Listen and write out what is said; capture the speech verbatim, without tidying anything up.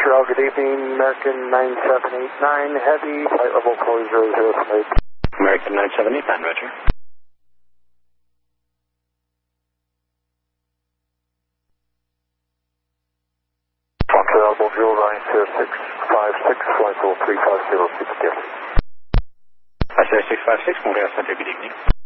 Montreal, good evening. American nine seven eight nine, heavy, flight level four zero zero from eight. American nine seven eight nine, roger. Montreal, bonjour, Ryan zero six five six, flight level three five zero, six zero. zero six five six, Montreal Center, good evening.